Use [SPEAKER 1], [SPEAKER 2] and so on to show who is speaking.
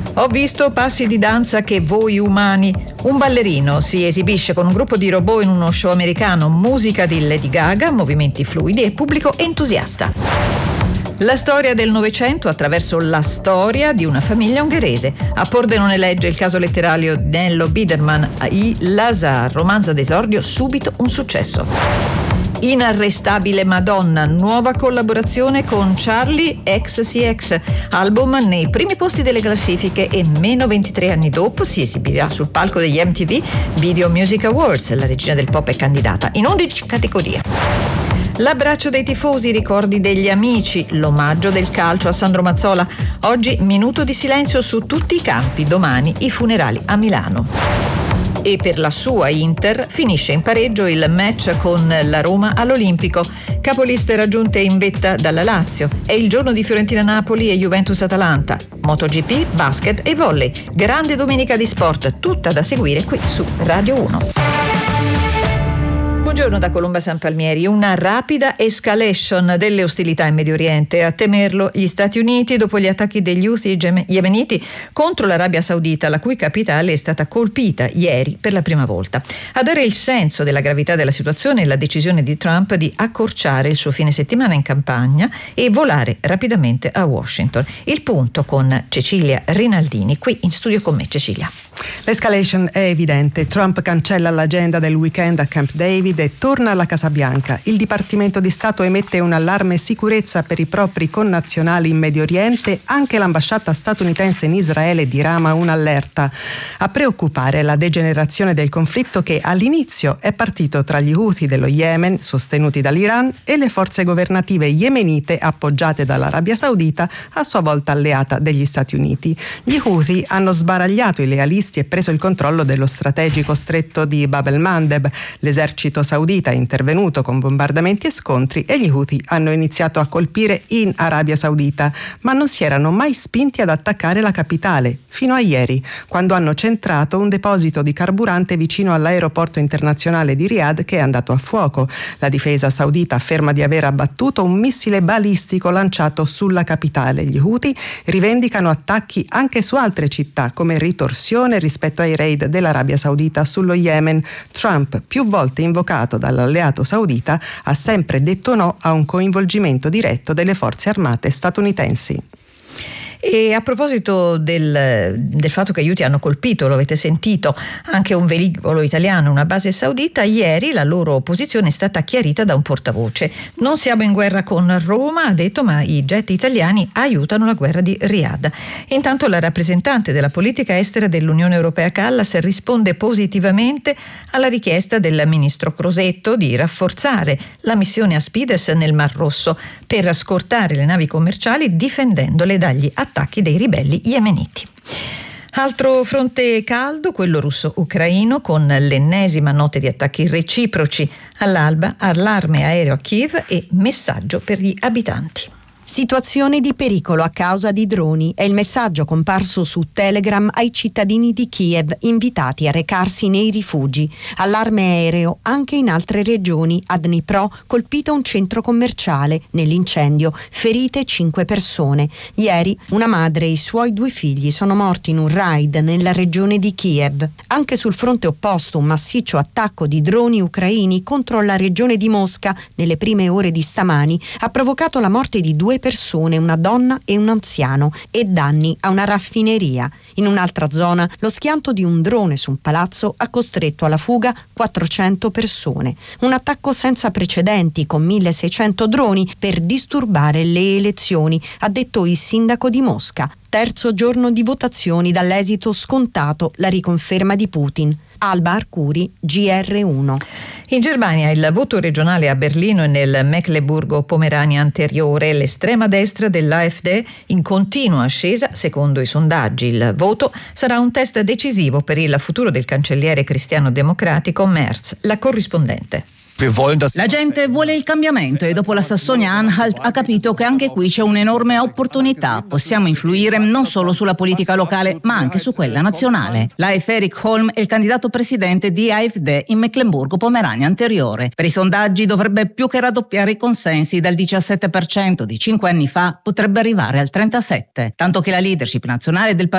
[SPEAKER 1] Ho visto passi di danza che voi umani. Un ballerino si esibisce con un gruppo di robot in uno show americano, musica di Lady Gaga, movimenti fluidi e pubblico entusiasta. La storia del Novecento attraverso la storia di una famiglia ungherese. A Pordenone legge il caso letterario di Nello Biderman, I Lazar, romanzo d'esordio, subito un successo. Inarrestabile Madonna, nuova collaborazione con Charlie XCX, album nei primi posti delle classifiche e meno 23 anni dopo si esibirà sul palco degli MTV Video Music Awards. La regina del pop è candidata in 11 categorie. L'abbraccio dei tifosi, ricordi degli amici, l'omaggio del calcio a Sandro Mazzola. Oggi minuto di silenzio su tutti i campi, domani i funerali a Milano. E per la sua Inter finisce in pareggio il match con la Roma all'Olimpico. Capoliste raggiunte in vetta dalla Lazio. È il giorno di Fiorentina-Napoli e Juventus-Atalanta. MotoGP, basket e volley. Grande domenica di sport, tutta da seguire qui su Radio 1. Buongiorno da Colomba San Palmieri. Una rapida escalation delle ostilità in Medio Oriente. A temerlo gli Stati Uniti dopo gli attacchi degli Houthi yemeniti contro l'Arabia Saudita, la cui capitale è stata colpita ieri per la prima volta. A dare il senso della gravità della situazione è la decisione di Trump di accorciare il suo fine settimana in campagna e volare rapidamente a Washington. Il punto con Cecilia Rinaldini, qui in studio con me. Cecilia.
[SPEAKER 2] L'escalation è evidente. Trump cancella l'agenda del weekend a Camp David e torna alla Casa Bianca. Il Dipartimento di Stato emette un allarme sicurezza per i propri connazionali in Medio Oriente. Anche l'ambasciata statunitense in Israele dirama un'allerta. A preoccupare la degenerazione del conflitto che all'inizio è partito tra gli Houthi dello Yemen, sostenuti dall'Iran, e le forze governative yemenite appoggiate dall'Arabia Saudita, a sua volta alleata degli Stati Uniti. Gli Houthi hanno sbaragliato i lealisti e preso il controllo dello strategico stretto di Bab el-Mandeb. L'esercito saudita è intervenuto con bombardamenti e scontri e gli Houthi hanno iniziato a colpire in Arabia Saudita, ma non si erano mai spinti ad attaccare la capitale, fino a ieri, quando hanno centrato un deposito di carburante vicino all'aeroporto internazionale di Riyadh che è andato a fuoco. La difesa saudita afferma di aver abbattuto un missile balistico lanciato sulla capitale. Gli Houthi rivendicano attacchi anche su altre città come ritorsione rispetto ai raid dell'Arabia Saudita sullo Yemen. Trump, più volte invocato dall'alleato saudita, ha sempre detto no a un coinvolgimento diretto delle forze armate statunitensi.
[SPEAKER 1] E a proposito del fatto che gli Houthi hanno colpito, lo avete sentito, anche un velivolo italiano, una base saudita, ieri la loro posizione è stata chiarita da un portavoce. Non siamo in guerra con Roma, ha detto, ma i jet italiani aiutano la guerra di Riyadh. Intanto la rappresentante della politica estera dell'Unione Europea Callas risponde positivamente alla richiesta del ministro Crosetto di rafforzare la missione Aspides nel Mar Rosso per scortare le navi commerciali difendendole dagli attacchi dei ribelli yemeniti. Altro fronte caldo, quello russo-ucraino, con l'ennesima nota di attacchi reciproci all'alba, allarme aereo a Kiev e messaggio per gli abitanti.
[SPEAKER 3] Situazione di pericolo a causa di droni è il messaggio comparso su Telegram ai cittadini di Kiev invitati a recarsi nei rifugi. Allarme aereo anche in altre regioni. A Dnipro colpito un centro commerciale. Nell'incendio ferite 5 persone. Ieri una madre e i suoi 2 figli sono morti in un raid nella regione di Kiev. Anche sul fronte opposto un massiccio attacco di droni ucraini contro la regione di Mosca nelle prime ore di stamani ha provocato la morte di 2 persone, una donna e un anziano, e danni a una raffineria. In un'altra zona, lo schianto di un drone su un palazzo ha costretto alla fuga 400 persone. Un attacco senza precedenti con 1600 droni per disturbare le elezioni, ha detto il sindaco di Mosca. Terzo giorno di votazioni dall'esito scontato, la riconferma di Putin. Alba Arcuri, GR1.
[SPEAKER 1] In Germania il voto regionale a Berlino e nel Mecklenburgo-Pomerania anteriore, l'estrema destra dell'AfD in continua ascesa secondo i sondaggi. Il voto sarà un test decisivo per il futuro del cancelliere cristiano-democratico Merz, la corrispondente.
[SPEAKER 4] La gente vuole il cambiamento e dopo la Sassonia-Anhalt ha capito che anche qui c'è un'enorme opportunità. Possiamo influire non solo sulla politica locale ma anche su quella nazionale. Leif Erik Holm è il candidato presidente di AfD in Mecklenburgo-Pomerania anteriore. Per i sondaggi dovrebbe più che raddoppiare i consensi, dal 17% di 5 anni fa potrebbe arrivare al 37%, tanto che la leadership nazionale del